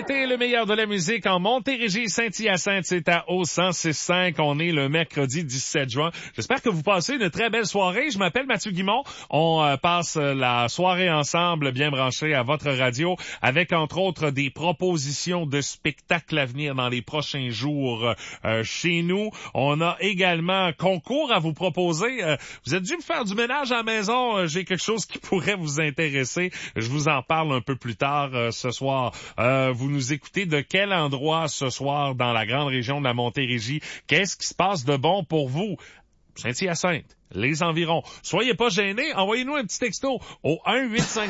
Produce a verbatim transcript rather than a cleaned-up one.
été le meilleur de la musique en Montérégie, Saint-Hyacinthe. C'est à O cent six cinq. On est le mercredi dix-sept juin. J'espère que vous passez une très belle soirée. Je m'appelle Mathieu Guimont. On euh, passe la soirée ensemble, bien branchés à votre radio, avec entre autres des propositions de spectacles à venir dans les prochains jours euh, chez nous. On a également un concours à vous proposer. Euh, vous êtes dû me faire du ménage à la maison. Euh, j'ai quelque chose qui pourrait vous intéresser. Je vous en parle un peu plus tard euh, ce soir. Euh, vous nous écoutez de quel endroit ce soir dans la grande région de la Montérégie? Qu'est-ce qui se passe de bon pour vous? Saint-Hyacinthe, les environs. Soyez pas gênés, envoyez-nous un petit texto au un huit cinq